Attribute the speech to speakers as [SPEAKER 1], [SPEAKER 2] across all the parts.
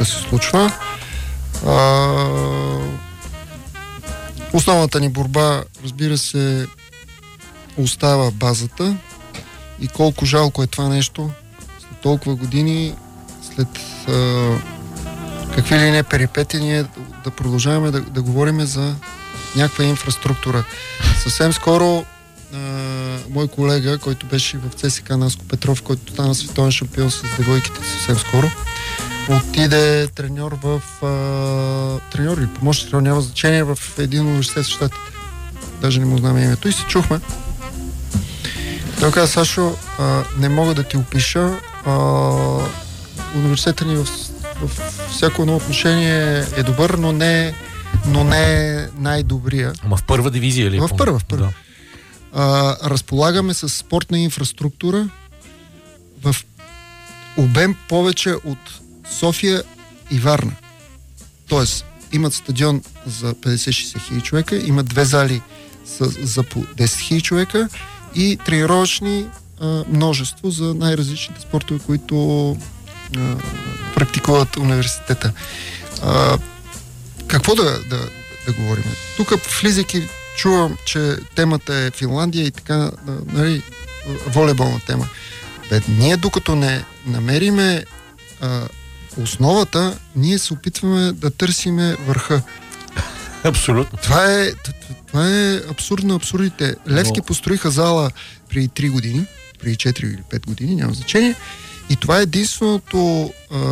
[SPEAKER 1] да се случва. Основната ни борба, разбира се, остава базата и колко жалко е това нещо след толкова години, след какви ли не перипети, ние да продължаваме да говорим за някаква инфраструктура. Съвсем скоро мой колега, който беше в ЦСК Наско Петров, който стана световен шампион с девойките съвсем скоро, отиде треньор треньор или помощник треньор, няма значение, в един университет в щатите. Даже не му знам името. И се чухме. Той каза: Сашо, не мога да ти опиша. Университетът ни в всяко едно отношение е добър, но не е най-добрия.
[SPEAKER 2] Ама в първа дивизия ли?
[SPEAKER 1] В първа. Да. Разполагаме с спортна инфраструктура в обем повече от София и Варна. Тоест, имат стадион за 50-60 хиляди човека, имат 2 зали за по 10 хиляди човека и тренировъчни множество за най-различните спортове, които практикуват университета. Какво да говорим? Тук, влизайки, чувам, че темата е Финландия и така, нали, волейболна тема. Ние докато не намериме основата, ние се опитваме да търсиме върха.
[SPEAKER 2] Абсолютно.
[SPEAKER 1] Това е абсурд на абсурдите. Левски построиха зала преди 3 години, преди 4 или 5 години, няма значение. И това е единственото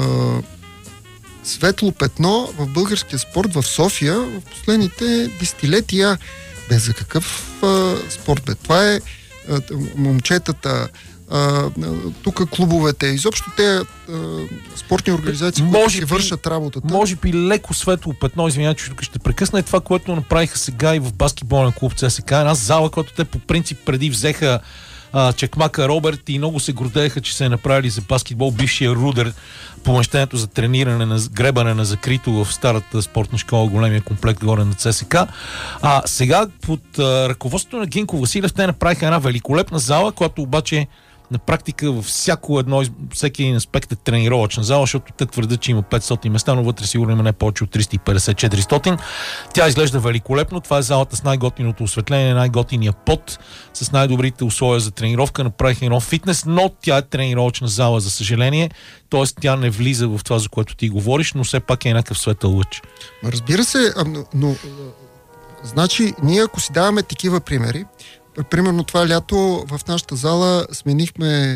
[SPEAKER 1] светло петно в българския спорт в София в последните десетилетия. Без за какъв спорт бе? Това е момчетата, тук клубовете, изобщо те спортни организации, които си вършат работата.
[SPEAKER 2] Може би леко светло петно, извинявай, че тук ще прекъсна, е това, което направиха сега и в баскетболен клуб ЦСКА. Една зала, която те по принцип преди взеха чекмака Роберт и много се гордееха, че се е направили за баскетбол бившия Рудер, помещението за трениране на гребане на закрито в старата спортна школа, големия комплект горе на ЦСКА. Сега под ръководството на Гинко Василев те направиха една великолепна зала, която обаче на практика във всеки един аспект е тренировъчна зала, защото те твърдят, че има 500 места, но вътре сигурно има не повече от 350-400. Тя изглежда великолепно. Това е залата с най-готиното осветление, най-готиния пот, с най-добрите условия за тренировка. Направиха едно фитнес, но тя е тренировъчна зала, за съжаление. Тоест тя не влиза в това, за което ти говориш, но все пак е някакъв светъл лъч.
[SPEAKER 1] Разбира се, но значи ние ако си даваме такива примери, примерно това лято в нашата зала сменихме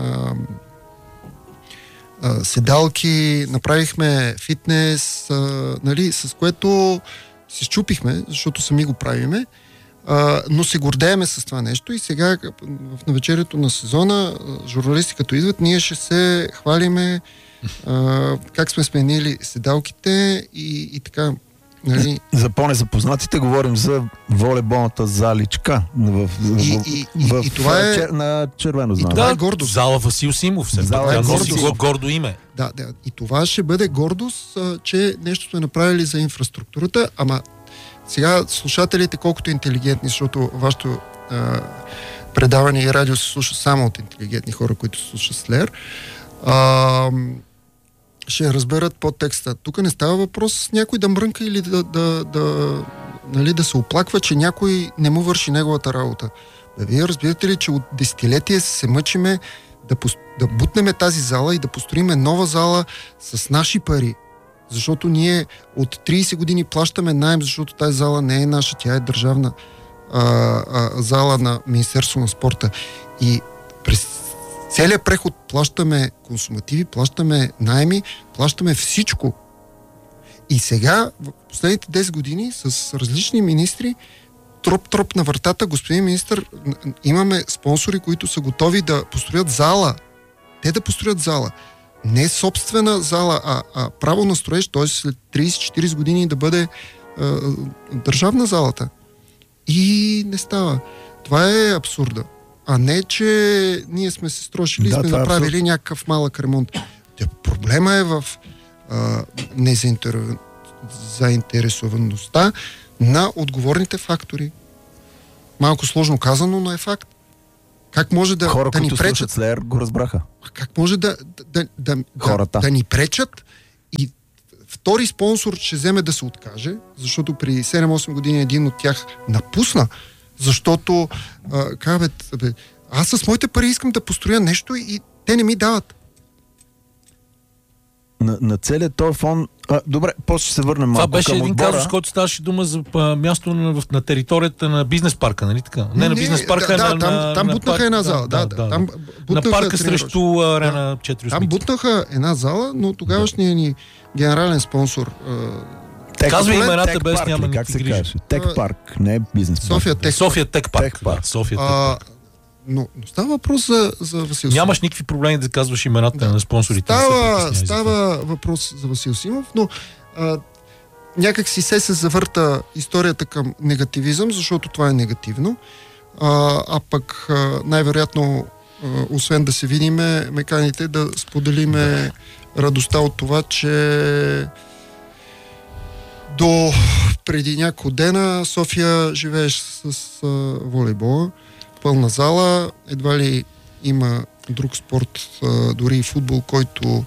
[SPEAKER 1] седалки, направихме фитнес, нали, с което се счупихме, защото сами го правиме, но се гордееме с това нещо и сега в навечерието на сезона журналисти като идват, ние ще се хвалиме как сме сменили седалките и така. Нали?
[SPEAKER 3] За по-незапознатите говорим за волейболната заличка
[SPEAKER 1] и това е
[SPEAKER 3] на червено знаме.
[SPEAKER 1] Това е гордост.
[SPEAKER 2] Зала Васил Симов.
[SPEAKER 1] Зала е
[SPEAKER 2] гордо име.
[SPEAKER 1] Да. И това ще бъде гордост, че нещо сме направили за инфраструктурата, ама сега слушателите, колкото интелигентни, защото вашето предаване и радио се слуша само от интелигентни хора, които се слушат Slayer, ще разберат подтекста. Тук не става въпрос с някой да мрънка или да се оплаква, че някой не му върши неговата работа. Вие разбирате ли, че от десетилетия се мъчиме да бутнеме тази зала и да построиме нова зала с наши пари. Защото ние от 30 години плащаме наем, защото тази зала не е наша, тя е държавна зала на Министерство на спорта. И през целият преход плащаме консумативи, плащаме наеми, плащаме всичко. И сега, в последните 10 години, с различни министри, троп на вратата, господин министър, имаме спонсори, които са готови да построят зала. Те да построят зала. Не собствена зала, а право на строеж, т.е. след 30-40 години да бъде държавна залата. И не става. Това е абсурда. А не, че ние сме се строшили и сме направили някакъв малък ремонт. Проблема е в заинтересоваността на отговорните фактори. Малко сложно казано, но е факт. Как може да
[SPEAKER 3] хора,
[SPEAKER 1] да ни пречат?
[SPEAKER 3] Слеер, го разбраха.
[SPEAKER 1] Как може да ни пречат и втори спонсор ще вземе да се откаже, защото при 7-8 години един от тях напусна, защото аз с моите пари искам да построя нещо и те не ми дават.
[SPEAKER 3] На целият този фон... добре, после ще се върнем малко
[SPEAKER 2] към отбора. Това беше един казус, който ставаше дума за място на територията на бизнес парка, нали така? Не на бизнес парка,
[SPEAKER 1] там бутнаха една зала.
[SPEAKER 2] На парка срещу Арена 4.
[SPEAKER 1] Там бутнаха една зала, но тогавашният ни генерален спонсор...
[SPEAKER 2] Казва имената без няма никакви грижи.
[SPEAKER 3] Тек парк, не бизнес парк.
[SPEAKER 2] София Тек парк.
[SPEAKER 1] Но става въпрос за Васил Симов.
[SPEAKER 2] Нямаш никакви проблеми да казваш имената на спонсорите.
[SPEAKER 1] Става въпрос за Васил Симов, но някак си се завърта историята към негативизъм, защото това е негативно. А пък най-вероятно, освен да се видиме, меканите да споделиме радостта от това, че до преди няколко дена София живееш с волейбола. Пълна зала, едва ли има друг спорт, дори и футбол, който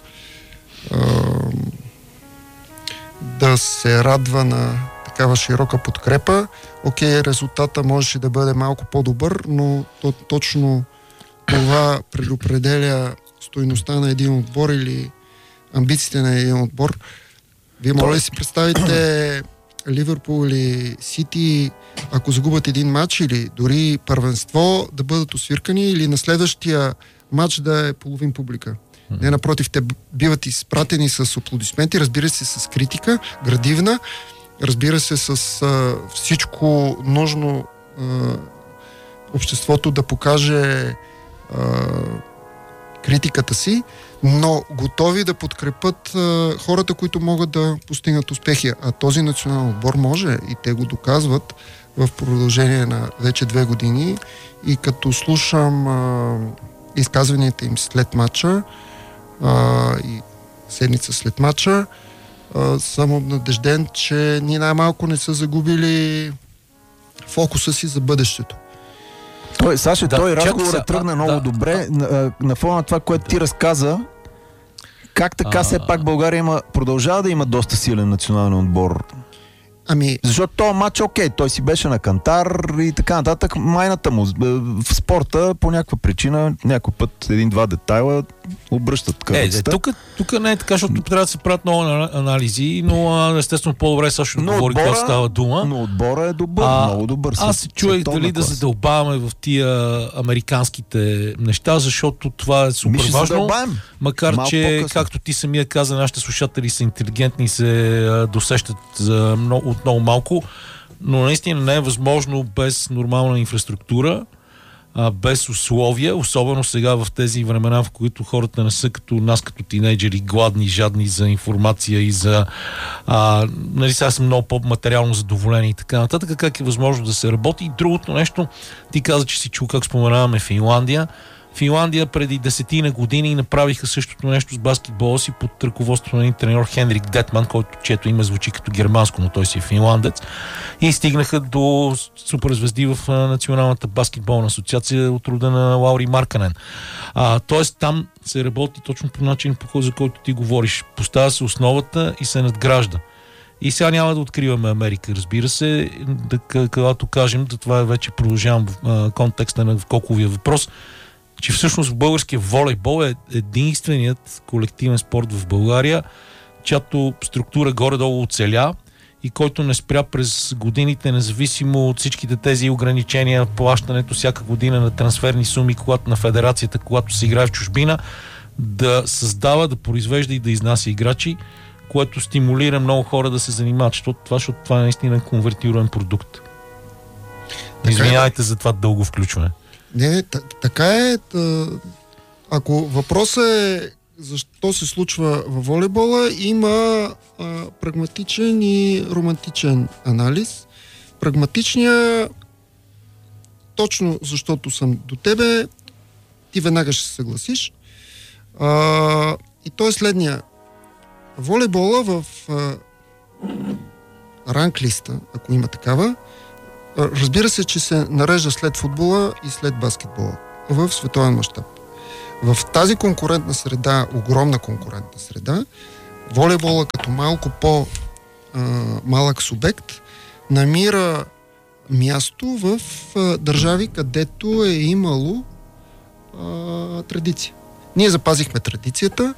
[SPEAKER 1] да се радва на такава широка подкрепа. Окей, резултата можеше да бъде малко по-добър, но точно това предопределя стойността на един отбор или амбициите на един отбор. Вие може ли си представите Ливърпул или Сити, ако загубят един матч или дори първенство, да бъдат освиркани или на следващия матч да е половин публика. Не, напротив, те биват изпратени с аплодисменти, разбира се, с критика, градивна, разбира се, с всичко нужно обществото да покаже критиката си, но готови да подкрепят хората, които могат да постигнат успехи. А този национален отбор може и те го доказват в продължение на вече 2 години. И като слушам изказванията им след матча и седмица след матча, съм обнадежден, че ни най-малко не са загубили фокуса си за бъдещето.
[SPEAKER 3] Сашо, той разговорът тръгна много добре. На фона на това, което ти разказа, как така все пак България продължава да има доста силен национален отбор? Защото този матч, окей, той си беше на кантар и така нататък. Майната му в спорта по някаква причина, някой път един-два детайла обръщат кръвицата.
[SPEAKER 2] Тук не е така, защото трябва да се правят много анализи, но естествено по-добре Сашо да говори какво става дума.
[SPEAKER 3] Но отбора е добър, много добър.
[SPEAKER 2] Аз се чуех дали да задълбаваме в тия американските неща, защото това е супер важно. Макар малко че, по-късно, както ти самия каза, нашите слушатели са интелигентни и се досещат от много малко, но наистина не е възможно без нормална инфраструктура, без условия, особено сега в тези времена, в които хората не са като нас, като тинейджери, гладни, жадни за информация и за сега съм много по-материално задоволени и така нататък, как е възможно да се работи. И другото нещо, ти каза, че си чул как споменаваме Финландия. Финландия преди 10 години направиха същото нещо с баскетбола си под ръководството на един треньор Хенрик Детман, чието име звучи като германско, но той си е финландец. И стигнаха до суперзвезди в Националната баскетболна асоциация от рода на Лаури Марканен. Тоест там се работи точно по начин, за който ти говориш. Поставя се основата и се надгражда. И сега няма да откриваме Америка, разбира се, когато кажем, това вече продължавам в контекста на колковия въпрос, че всъщност българския волейбол е единственият колективен спорт в България, чиято структура горе-долу оцеля и който не спря през годините, независимо от всичките тези ограничения, плащането всяка година на трансферни суми, когато на федерацията, когато се играе в чужбина, да създава, да произвежда и да изнася играчи, което стимулира много хора да се занимават, защото това е наистина конвертируем продукт. Извинявайте за това дълго включване.
[SPEAKER 1] Не, така е. Ако въпросът е защо се случва във волейбола, има прагматичен и романтичен анализ. Прагматичният, точно защото съм до тебе, ти веднага ще се съгласиш. И то е следния. Волейбола в ранглиста, ако има такава, разбира се, че се нарежда след футбола и след баскетбола в световен мащаб. В тази конкурентна среда, огромна конкурентна среда, волейбола като малко по-малък субект намира място в държави, където е имало традиция. Ние запазихме традицията.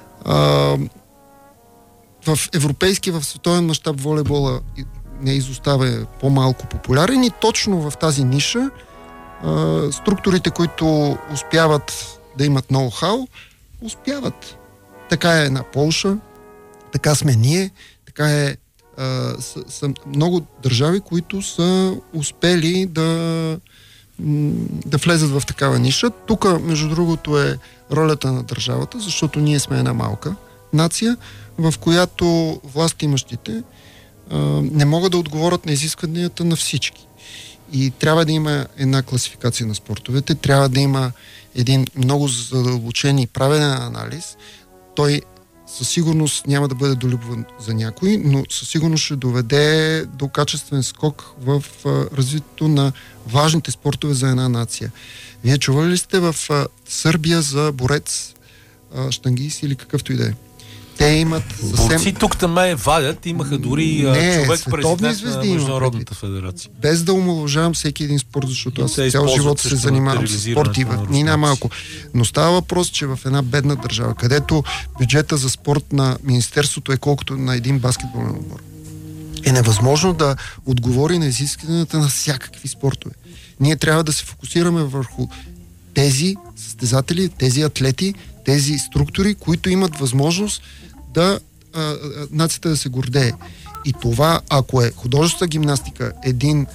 [SPEAKER 1] В европейски, в световен мащаб волейбола не изостава, по-малко популярен и точно в тази ниша структурите, които успяват да имат ноу-хау, успяват. Така е на Полша, така сме ние, така са много държави, които са успели да влезат в такава ниша. Тук, между другото, е ролята на държавата, защото ние сме една малка нация, в която властимащите не могат да отговорят на изискванията на всички. И трябва да има една класификация на спортовете, трябва да има един много задълбочен и правилен анализ. Той със сигурност няма да бъде долюбван за някой, но със сигурност ще доведе до качествен скок в развитието на важните спортове за една нация. Вие чували ли сте в Сърбия за борец, щангист или какъвто и да е? Те имат съвсем...
[SPEAKER 2] Борци тук-там вадят, имаха дори човек президент на Международната федерация.
[SPEAKER 1] Без да омаловажавам всеки един спорт, защото аз цял живот се занимавам с спорт и ни най-малко. Но става въпрос, че в една бедна държава, където бюджета за спорт на Министерството е колкото на един баскетболен отбор, е невъзможно да отговори на изискванията на всякакви спортове. Ние трябва да се фокусираме върху тези състезатели, тези атлети, тези структури, които имат възможност да нацията да се гордее. И това, ако е художествена гимнастика, един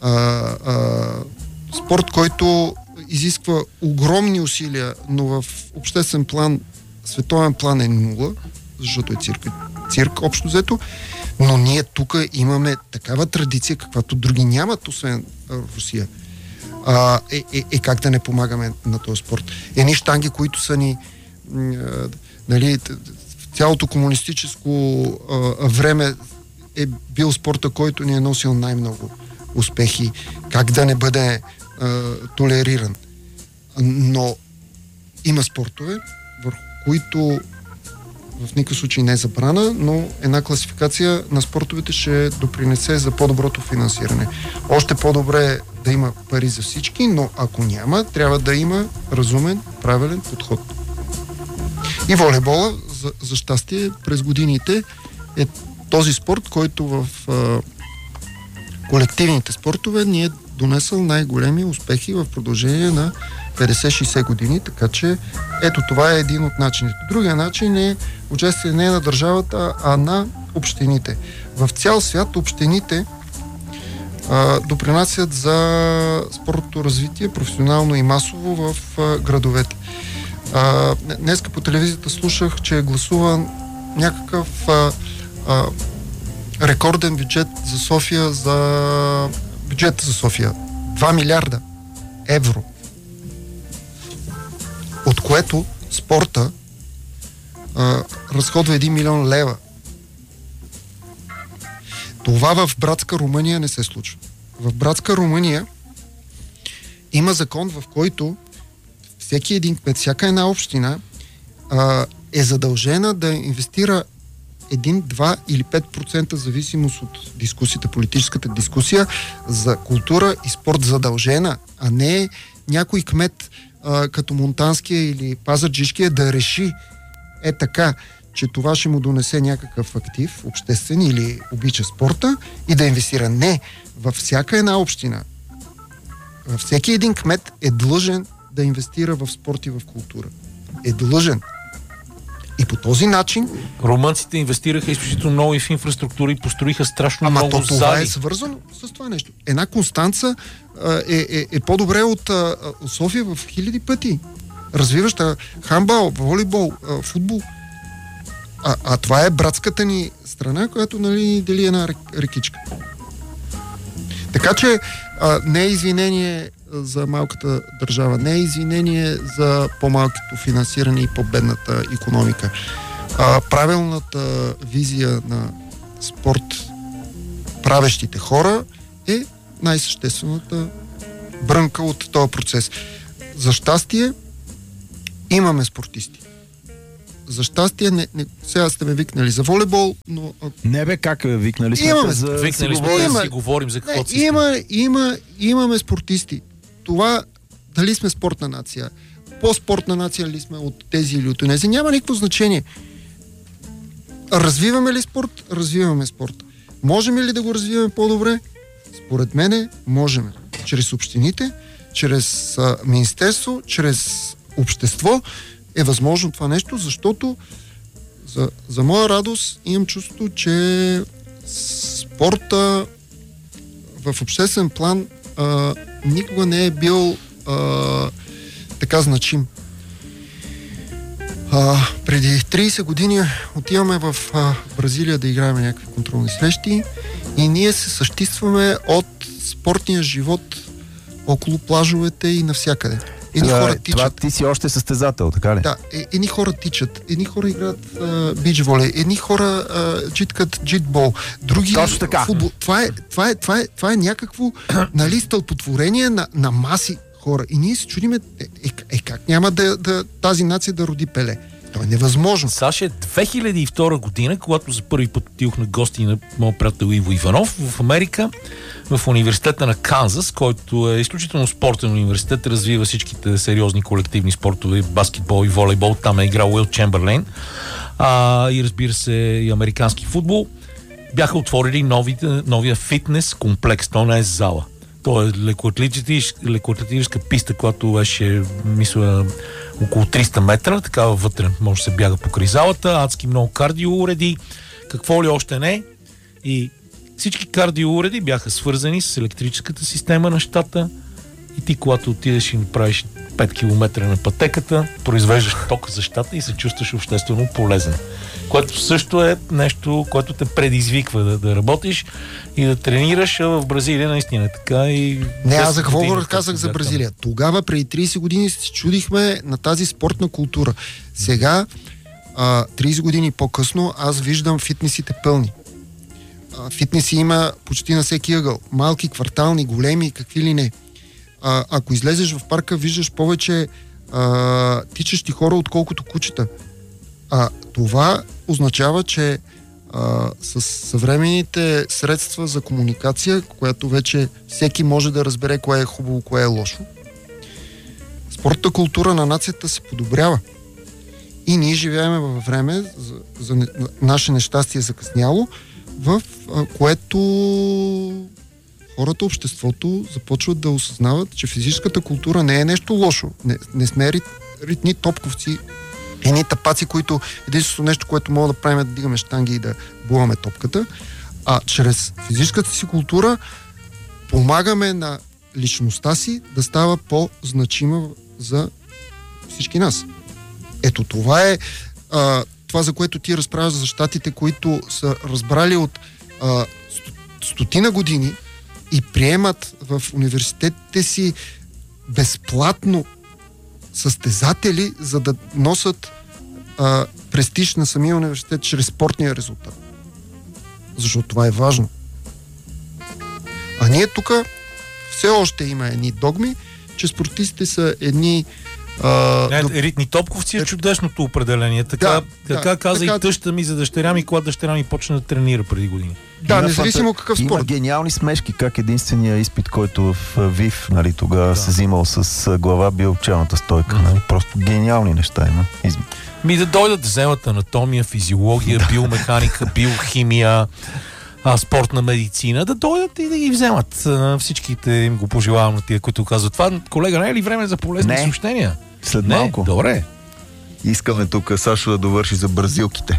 [SPEAKER 1] спорт, който изисква огромни усилия, но в обществен план, световен план е нула, защото е цирк общо взето, но ние тук имаме такава традиция, каквато други нямат, освен Русия. Как да не помагаме на този спорт? Едни щанги, които са ни нали, цялото комунистическо време е бил спорта, който ни е носил най-много успехи. Как да не бъде толериран? Но има спортове, върху които в никакъв случай не е забрана, но една класификация на спортовете ще допринесе за по-доброто финансиране. Още по-добре е да има пари за всички, но ако няма, трябва да има разумен, правилен подход. И волейбола, за щастие, през годините е този спорт, който в колективните спортове ни е донесъл най-големи успехи в продължение на 50-60 години, така че ето това е един от начините. Другия начин е участие не на държавата, а на общините. В цял свят общините допринасят за спортното развитие, професионално и масово в градовете. Днеска по телевизията слушах, че е гласуван някакъв рекорден бюджет за София, бюджета за София. 2 милиарда евро. От което спорта разходва 1 милион лева. Това в братска Румъния не се случва. В братска Румъния има закон, в който всеки един кмет, всяка една община е задължена да инвестира 1, 2 или 5% зависимост от дискусията, политическата дискусия за култура и спорт задължена, а не някой кмет като Монтанския или Пазарджишкия да реши така, че това ще му донесе някакъв актив, обществен или обича спорта и да инвестира. Не, във всяка една община, във всеки един кмет е длъжен да инвестира в спорт и в култура. Е длъжен. И по този начин...
[SPEAKER 2] Румънците инвестираха изключително много и в инфраструктура и построиха страшно много зали.
[SPEAKER 1] Това е свързано с това нещо. Една Констанца е по-добре от София в хиляди пъти. Развиваща хандбал, волейбол, футбол. А това е братската ни страна, която дели една рекичка. Така че не е извинение за малката държава, не е извинение за по-малкото финансиране и по-бедната икономика. Правилната визия на спорт правещите хора е най-съществената брънка от този процес. За щастие имаме спортисти. За щастие, сега сте ме викнали за волейбол, но...
[SPEAKER 3] Не бе, как викнали сме?
[SPEAKER 2] Викнали сме да си говорим за какво си.
[SPEAKER 1] Имаме спортисти. Това, дали сме спортна нация, по-спортна нация ли сме от тези или от тези, няма никакво значение. Развиваме ли спорт? Развиваме спорт. Можем ли да го развиваме по-добре? Според мене можем. Чрез общините, чрез министерство, чрез общество е възможно това нещо, защото за моя радост имам чувство, че спорта в обществен план никога не е бил така значим. Преди 30 години отиваме в Бразилия да играем някакви контролни срещи и ние се съществуваме от спортния живот около плажовете и навсякъде. Едни хора тичат.
[SPEAKER 3] Това ти си още състезател, така ли?
[SPEAKER 1] Да, едни хора тичат, едни хора играят бич волей, едни хора джиткат джитбол, други футбол. Това е някакво стълпотворение на маси хора. И ние се чудиме, как няма тази нация да роди Пеле? То е невъзможно.
[SPEAKER 2] Саше, 2002 година, когато за първи път отидох на гости на моят приятел Иво Иванов в Америка, в университета на Канзас, който е изключително спортен университет, развива всичките сериозни колективни спортове, баскетбол и волейбол. Там е играл Уил Чемберлейн. И разбира се и американски футбол. Бяха отворили новия фитнес комплекс. То не е зала. То е лекоатлетическа писта, която беше, мисля, около 300 метра, такава вътре може да се бяга покрай залата, адски много кардиоуреди, какво ли още не. И всички кардиоуреди бяха свързани с електрическата система на щата и ти, когато отидеш и направиш 5 км на пътеката, произвеждаш ток за щата и се чувстваш обществено полезен. Което също е нещо, което те предизвиква да работиш и да тренираш. В Бразилия наистина така и...
[SPEAKER 1] Не, аз за какво разказах за Бразилия? Тогава, преди 30 години, се чудихме на тази спортна култура. Сега, 30 години по-късно, аз виждам фитнесите пълни. Фитнеси има почти на всеки ъгъл. Малки, квартални, големи, какви ли не. Ако излезеш в парка, виждаш повече тичащи хора, отколкото кучета. Това означава, че с съвременните средства за комуникация, която вече всеки може да разбере кое е хубаво, кое е лошо, спортната култура на нацията се подобрява. И ние живеем във време, за наше нещастие закъсняло, в което хората, обществото започват да осъзнават, че физическата култура не е нещо лошо. Не сме ритни топковци, едни тапаци, които единственото нещо, което мога да правим е да дигаме щанги и да буваме топката, а чрез физическата си култура помагаме на личността си да става по-значима за всички нас. Ето това е това, за което ти разправяш за щатите, които са разбрали от стотина години и приемат в университетите си безплатно състезатели, за да носят престиж на самия университет чрез спортния резултат. Защото това е важно. А ние тук все още има едни догми, че спортистите са едни...
[SPEAKER 2] Ритни топковци е чудесното определение. Така каза и тъща ми за дъщеря ми, когато дъщеря ми почна да тренира преди години.
[SPEAKER 1] Да, независимо какъв спорт.
[SPEAKER 3] Има гениални смешки, как единствения изпит, който в ВИФ, нали, тогава се взимал с глава, бил челната стойка. Нали? Просто гениални неща има.
[SPEAKER 2] Да дойдат да вземат анатомия, физиология, биомеханика, биохимия, спортна медицина, да дойдат и да ги вземат. Всичките им го пожелавам на тия, които казват това. Колега, не е ли време за полезни съобщения?
[SPEAKER 3] След малко.
[SPEAKER 2] Добре.
[SPEAKER 3] Искаме тук Сашо да довърши за бразилките.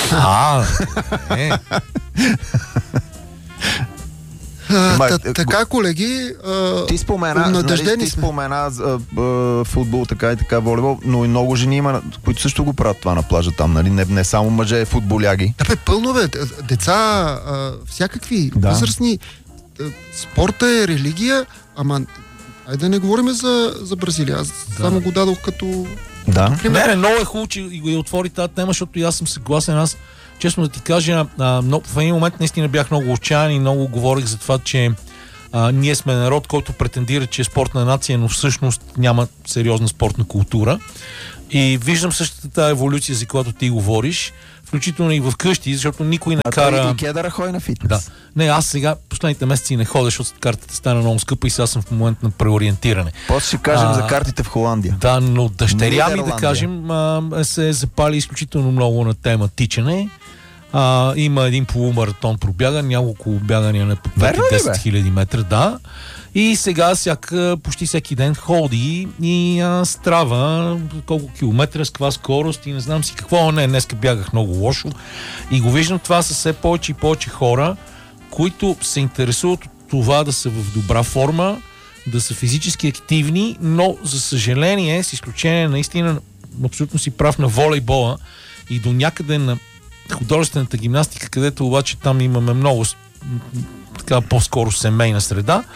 [SPEAKER 1] Така, колеги,
[SPEAKER 3] ти спомена футбол, така и така, волейбол, но и много жени има, които също го правят това на плажа там, нали? Не само мъже, футболяги.
[SPEAKER 1] Да, пълно бе, деца, всякакви, възрастни. Спорта е религия, ама айде да не говорим за Бразилия. Аз само го дадох като...
[SPEAKER 2] Не, много е хубаво, че го отвори тази тема, защото и аз съм съгласен. Аз, честно да ти кажа, в един момент наистина бях много отчаян и много говорих за това, че ние сме народ, който претендира, че е спортна нация, но всъщност няма сериозна спортна култура. И виждам същата тази еволюция, за която ти говориш, включително и в къщи, защото никой не кара...
[SPEAKER 3] И Кедъра ходи на фитнес.
[SPEAKER 2] Да. Не, аз сега последните месеци не ходя, защото картата стана много скъпа и сега съм в момент на преориентиране.
[SPEAKER 3] После ще кажем за картите в Холандия.
[SPEAKER 2] Да, но дъщеря ми, да кажем, се запали изключително много на тема тичане. Има един полумаратон пробяга, няколко бягания на 5-10 000 метра, да. И сега почти всеки ден ходи и страва колко километра, с каква скорост и не знам си какво. Не, днеска бягах много лошо. И го виждам това са все повече и повече хора, които се интересуват от това да са в добра форма, да са физически активни, но за съжаление, с изключение наистина, абсолютно си прав на волейбола и до някъде на художествената гимнастика, където обаче там имаме много така по-скоро семейна среда,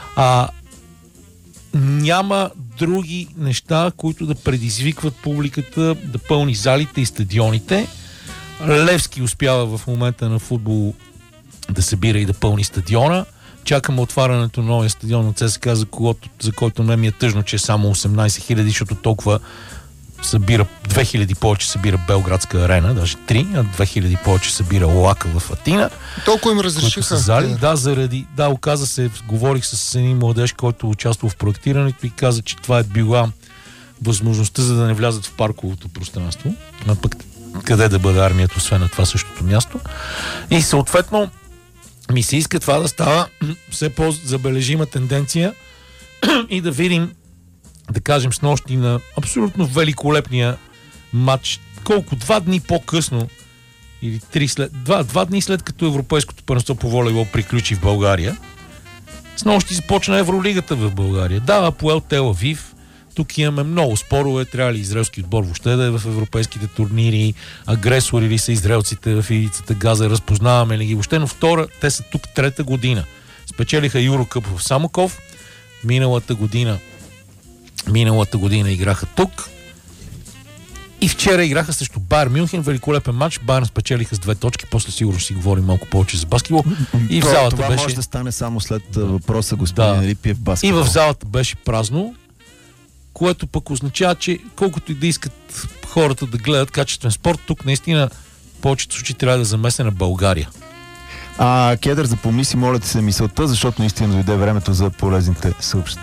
[SPEAKER 2] няма други неща, които да предизвикват публиката да пълни залите и стадионите. Левски успява в момента на футбол да събира и да пълни стадиона. Чакаме отварянето на новия стадион на ЦСКА, за който ми е тъжно, че е само 18 000, защото толкова събира 2000 повече събира Белградска арена, даже 3, а 2000 повече събира Лака в Атина.
[SPEAKER 1] Толкова им разрешиха.
[SPEAKER 2] Да, оказа се, говорих с един младеж, който участва в проектирането и каза, че това е била възможността, за да не влязат в парковото пространство, а пък къде да бъде армията, освен на това същото място. И съответно ми се иска това да става все по-забележима тенденция и да видим, да кажем, с нощи на абсолютно великолепния матч, колко 2 дни по-късно или 2 дни след като Европейското първенство по волейбол приключи в България, с нощи започна Евролигата в България. Да, Апоел Тел Авив, тук имаме много спорове, трябва ли израелски отбор въобще да е в европейските турнири, агресори ли са израелците в ивицата Газа, разпознаваме ли ги въобще, но те са тук 3-та година. Спечелиха Юрокъп в Самоков, миналата година играха тук и вчера играха срещу Байер Мюнхен, великолепен матч. Байер спечелиха с 2 точки, после сигурно си говорим малко повече за баскетбол. И в залата
[SPEAKER 3] това
[SPEAKER 2] беше...
[SPEAKER 3] може да стане само след въпроса господин Рипиев баскетбол.
[SPEAKER 2] И в залата беше празно, което пък означава, че колкото и да искат хората да гледат качествен спорт, тук наистина в повечето случаи трябва да замесне на България.
[SPEAKER 3] Кедър, запомни си, моля ти се мисълта, защото наистина дойде времето за полезните съобщения.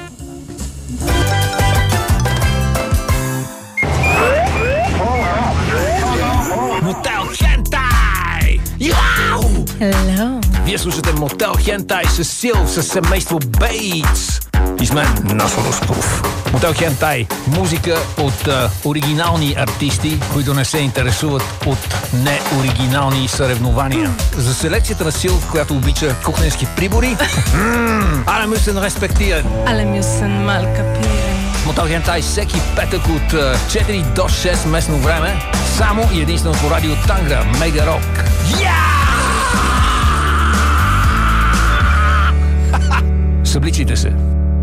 [SPEAKER 4] Мотел Хентай! Яу!
[SPEAKER 5] Hello.
[SPEAKER 4] Вие слушате Мотел Хентай с Сил, с семейство Бейтс. И с мен Насо Русков. Мотел Хентай. Музика от оригинални артисти, които не се интересуват от неоригинални съревнования. За селекцията на Сил, която обича кухненски прибори. Але müssen respektieren.
[SPEAKER 5] Alle müssen mal kapieren.
[SPEAKER 4] Мотел Хентай всеки петък от 4 до 6 местно време. Само и единствено по радио Тангра, Мега Рок. Събличите се.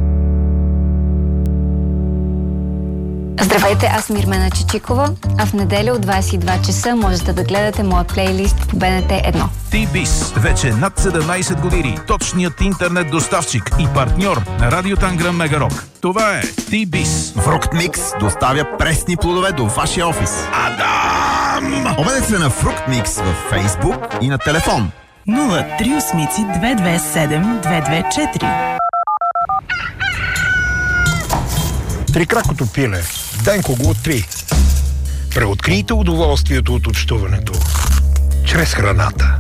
[SPEAKER 6] Здравейте, аз съм Ирмена Чичикова, а в неделя от 22 часа можете да гледате моя плейлист по БНТ 1.
[SPEAKER 7] T-Biz, вече над 17 години, точният интернет доставчик и партньор на Радио Тангра Мегарок. Това е T-Biz.
[SPEAKER 8] Fruchtmix доставя пресни плодове до вашия офис. Адам! Обадете се на Fruchtmix във Facebook и на телефон
[SPEAKER 9] 038-227-224.
[SPEAKER 10] Трикракото пиле. Денко го откри. Преоткрийте удоволствието от общуването чрез храната.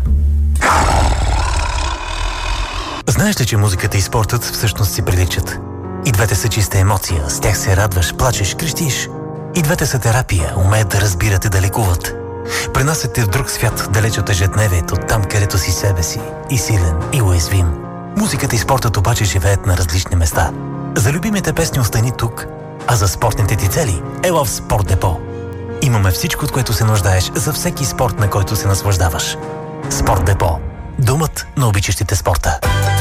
[SPEAKER 11] Знаеш ли, че музиката и спортът всъщност си приличат? И двете са чиста емоция, с тях се радваш, плачеш, крещиш. И двете са терапия, умеят да разбират и да лекуват. Пренасят те в друг свят, далеч от ежедневието, там където си себе си, и силен, и уязвим. Музиката и спортът обаче живеят на различни места. За любимите песни остани тук, а за спортните ти цели ела в Спорт Депо. Имаме всичко, от което се нуждаеш за всеки спорт, на който се наслаждаваш. Спорт Депо. Думът на обичащите спорта.